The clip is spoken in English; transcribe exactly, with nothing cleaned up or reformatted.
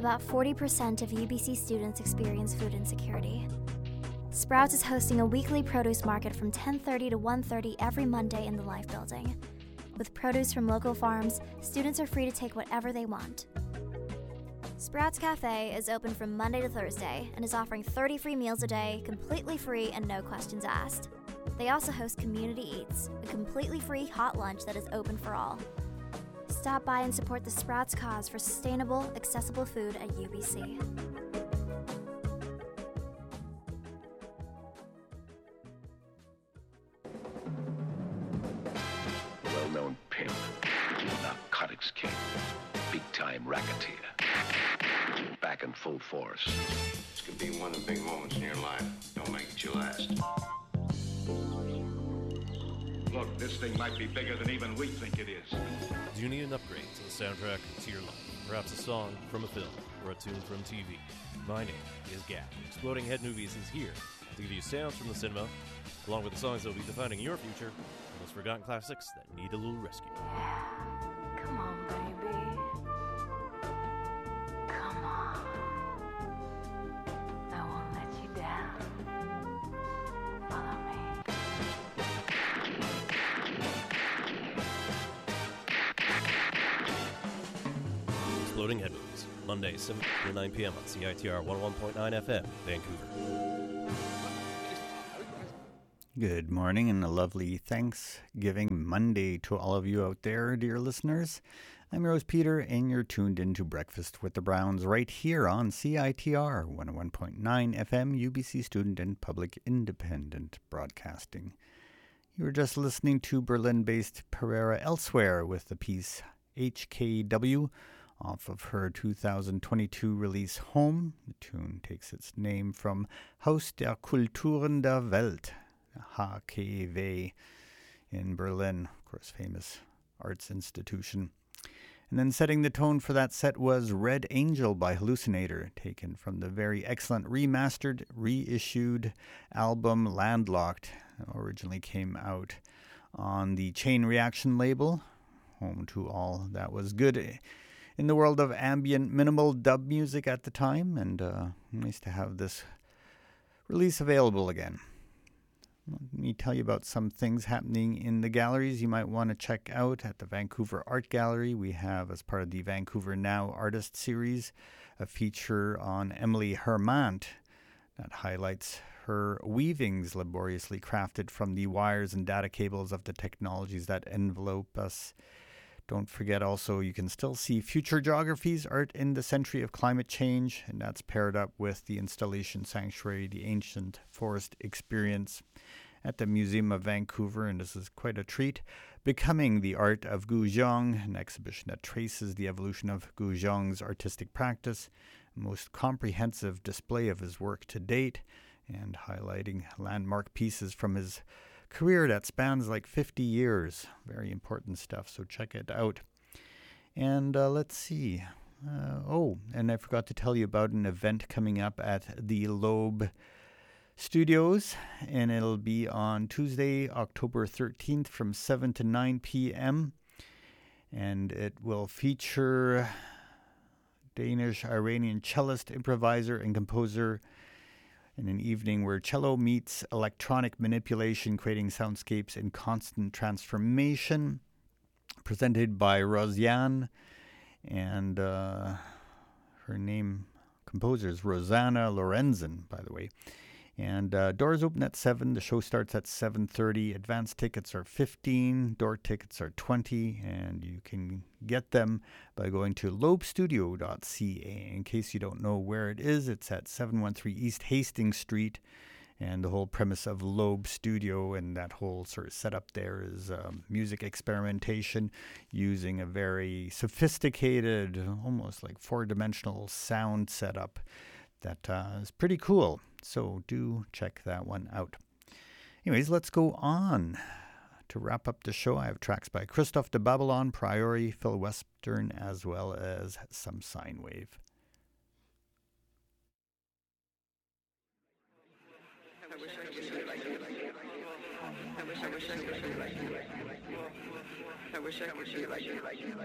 About forty percent of U B C students experience food insecurity. Sprouts is hosting a weekly produce market from ten thirty to one thirty every Monday in the Life Building. With produce from local farms, students are free to take whatever they want. Sprouts Cafe is open from Monday to Thursday and is offering thirty free meals a day, completely free and no questions asked. They also host Community Eats, a completely free hot lunch that is open for all. Stop by and support the Sprouts cause for sustainable, accessible food at U B C. Well-known pimp, narcotics king, big-time racketeer, back in full force. This could be one of the big moments in your life. Don't make it your last. Look, this thing might be bigger than even we think it is. Do you need an upgrade to the soundtrack to your life? Perhaps a song from a film or a tune from T V? My name is Gap. Exploding Head Movies is here to give you sounds from the cinema, along with the songs that will be defining your future, and those forgotten classics that need a little rescue. Come on, baby. Come on. I won't let you down. Follow me. Exploding Head Movies, Monday, seven to nine p.m. on C I T R one oh one point nine F M, Vancouver. Good morning and a lovely Thanksgiving Monday to all of you out there, dear listeners. I'm Rose Peter, and you're tuned into Breakfast with the Browns right here on C I T R one oh one point nine F M, U B C Student and Public Independent Broadcasting. You were just listening to Berlin-based Pereira Elsewhere with the piece H K W off of her two thousand twenty-two release Home. The tune takes its name from Haus der Kulturen der Welt, H K W, in Berlin, of course, famous arts institution. And then setting the tone for that set was Red Angel by Hallucinator, taken from the very excellent remastered, reissued album Landlocked. It originally came out on the Chain Reaction label, home to all that was good in the world of ambient minimal dub music at the time, and uh, nice to have this release available again. Let me tell you about some things happening in the galleries you might want to check out at the Vancouver Art Gallery. We have, as part of the Vancouver Now Artist Series, a feature on Emily Hermant that highlights her weavings laboriously crafted from the wires and data cables of the technologies that envelope us. Don't forget also, you can still see Future Geographies, Art in the Century of Climate Change, and that's paired up with the installation Sanctuary, the Ancient Forest Experience at the Museum of Vancouver, and this is quite a treat. Becoming the Art of Gu Zhong, an exhibition that traces the evolution of Gu Zhong's artistic practice, most comprehensive display of his work to date, and highlighting landmark pieces from his career that spans like fifty years. Very important stuff, so check it out. And uh, let's see. Uh, oh, and I forgot to tell you about an event coming up at the Loeb Studios, and it'll be on Tuesday, October thirteenth from seven to nine p.m. And it will feature Danish-Iranian cellist, improviser, and composer in an evening where cello meets electronic manipulation, creating soundscapes in constant transformation, presented by Rosiane, and uh, her name, composer, is Rosanna Lorenzen, by the way. And uh, doors open at seven. The show starts at seven thirty. Advance tickets are fifteen. Door tickets are twenty. And you can get them by going to loeb studio dot c a. In case you don't know where it is, it's at seven one three East Hastings Street. And the whole premise of Loeb Studio and that whole sort of setup there is um, music experimentation using a very sophisticated, almost like four-dimensional sound setup that uh, is pretty cool. So do check that one out. Anyways, let's go on. To wrap up the show, I have tracks by Christophe de Babylon, Priori, Phil Western, as well as some sine wave. I wish I could be like you. I wish I wish I could be like you. I wish I could be like you.